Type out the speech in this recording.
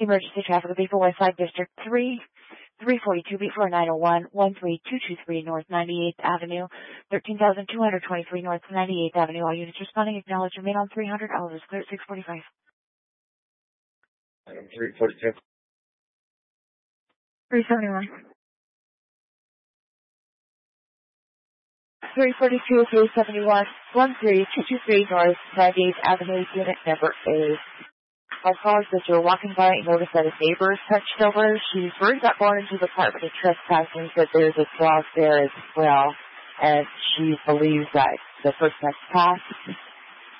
Emergency traffic will be for West Side District 3, 342 before 901, 13223 North 98th Avenue, 13,223 North 98th Avenue. All units responding acknowledge remain on 300. All is clear at 645. 342. 371. 342, 371, 13223 North 98th Avenue, unit number A. My caller says you're walking by and noticed that his neighbor is hunched over. She's worried about going into the apartment and trespassing, but there's a dog there as well. And she believes that the person has passed.